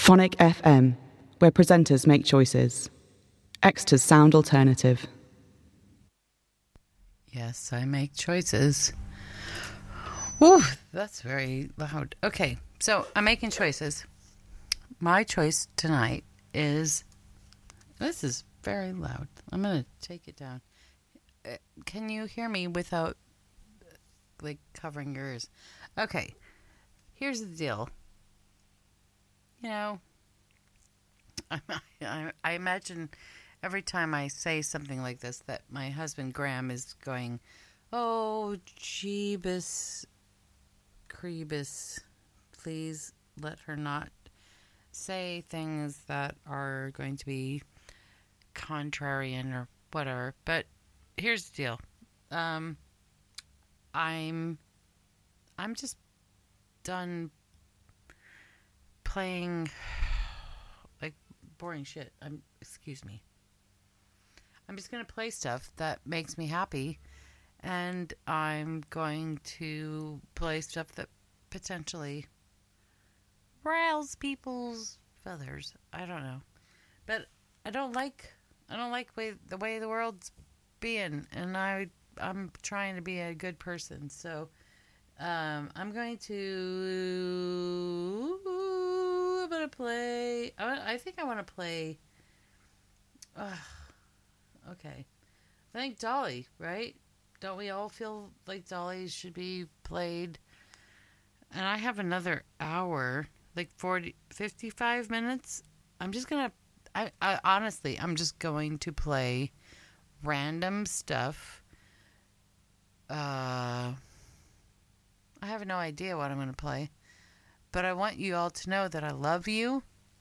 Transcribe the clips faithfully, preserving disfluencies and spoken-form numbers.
Phonic F M, where presenters make choices. Exeter's sound alternative. Yes, I make choices. Whew, that's very loud. Okay, so I'm making choices. My choice tonight is... This is very loud. I'm going to take it down. Uh, Can you hear me without, like, covering your ears? Okay, here's the deal. You know, I, I, I imagine every time I say something like this that my husband Graham is going, oh, Jeebus Creebus, please let her not say things that are going to be contrarian or whatever. But here's the deal. Um, I'm, I'm just done playing like boring shit. I'm, excuse me. I'm just going to play stuff that makes me happy, and I'm going to play stuff that potentially riles people's feathers. I don't know. But I don't like I don't like way, the way the world's being, and I I'm trying to be a good person. So um, I'm going to I'm going to play I, I think I want to play uh, okay. I think Dolly, right? Don't we all feel like Dolly should be played? And I have another hour, like forty, fifty-five minutes. I'm just going to, I, I honestly, I'm just going to play random stuff. Uh, I have no idea what I'm going to play. But I want you all to know that I love you.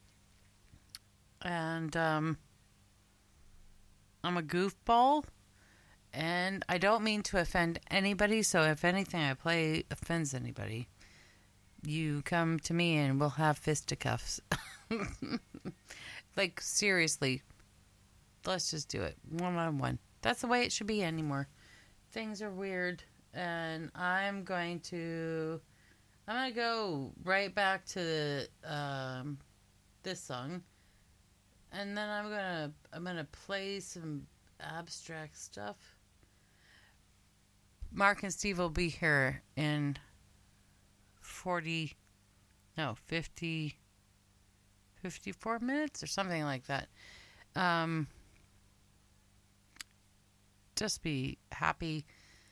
And um, I'm a goofball. And I don't mean to offend anybody, so if anything I play offends anybody, you come to me and we'll have fisticuffs. Like, seriously, let's just do it one-on-one. That's the way it should be anymore. Things are weird, and I'm going to, I'm going to go right back to um, this song, and then I'm going to, I'm going to play some abstract stuff. Mark and Steve will be here in forty, no, fifty, fifty-four minutes or something like that. Um, just be happy.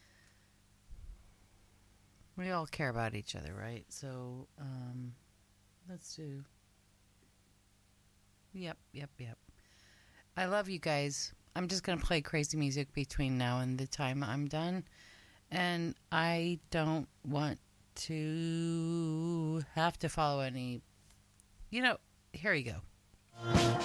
We all care about each other, right? So, um, let's do. Yep, yep, yep. I love you guys. I'm just going to play crazy music between now and the time I'm done. And I don't want to have to follow any, you know, here we go.